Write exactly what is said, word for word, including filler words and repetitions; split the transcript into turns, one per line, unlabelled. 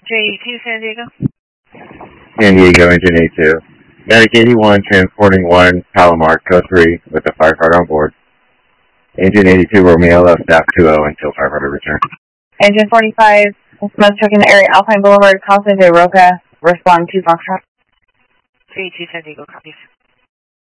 J two San Diego.
San Diego, Engine A two. Medic eighty-one transporting one Palomar, code three, with a firefighter on board. Engine eighty-two, Romeo left staff two oh until firefighter return.
Engine forty-five, smoke truck in the area, Alpine Boulevard, Casa de Roca, respond to Foxtrot.
J two San Diego, copies.